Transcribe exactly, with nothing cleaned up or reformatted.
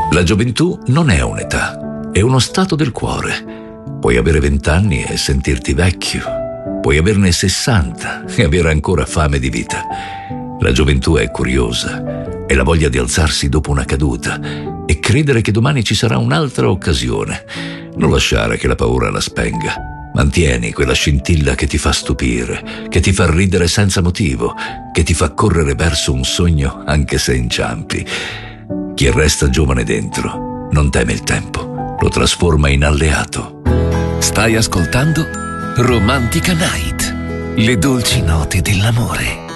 La gioventù non è un'età, è uno stato del cuore. Puoi avere vent'anni e sentirti vecchio. Puoi averne sessanta e avere ancora fame di vita. La gioventù è curiosa, è la voglia di alzarsi dopo una caduta e credere che domani ci sarà un'altra occasione. Non lasciare che la paura la spenga. Mantieni quella scintilla che ti fa stupire, che ti fa ridere senza motivo, che ti fa correre verso un sogno anche se inciampi. Chi resta giovane dentro non teme il tempo, lo trasforma in alleato. Stai ascoltando Romantica Night, le dolci note dell'amore.